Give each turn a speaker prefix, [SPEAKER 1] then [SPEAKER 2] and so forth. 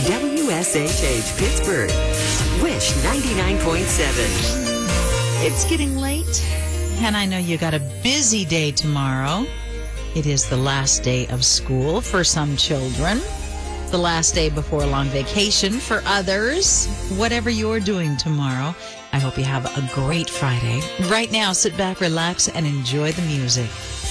[SPEAKER 1] WSHH Pittsburgh. Wish 99.7.
[SPEAKER 2] It's getting late, and I know you got a busy day tomorrow. It is the last day of school for some children, the last day before a long vacation for others. Whatever you're doing tomorrow, I hope you have a great Friday. Right now, sit back, relax, and enjoy the music.